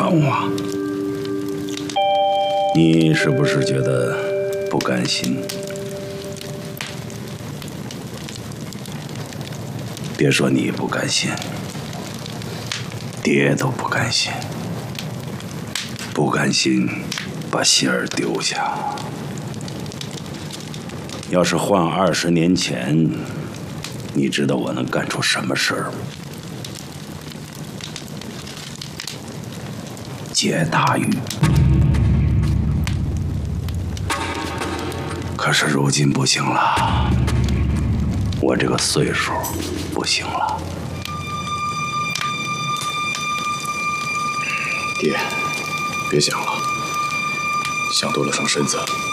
传话。你是不是觉得不甘心？别说你不甘心，爹都不甘心，不甘心把希儿丢下。要是换20年前，你知道我能干出什么事儿吗？解大狱。可是如今不行了，我这个岁数不行了。 爹，别想了，想多了伤身子。